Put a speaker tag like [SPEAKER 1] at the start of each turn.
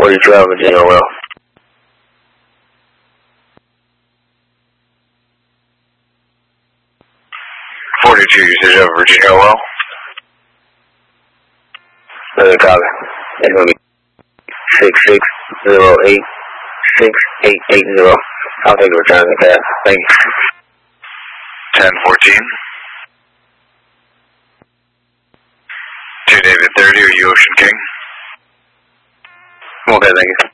[SPEAKER 1] 12 Virginia Well.
[SPEAKER 2] 42 usage of Virginia Well.
[SPEAKER 1] Another copy. It's going to be 66086880. I'll take a return to the cab. Thank you.
[SPEAKER 2] 1014. 2 David 30, are you Ocean King?
[SPEAKER 1] Okay, thank you.